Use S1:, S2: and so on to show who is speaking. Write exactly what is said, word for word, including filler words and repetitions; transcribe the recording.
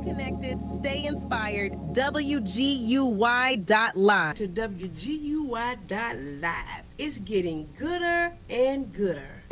S1: connected, stay inspired. W G U Y dot live.
S2: To W G U Y dot live. It's getting gooder and gooder.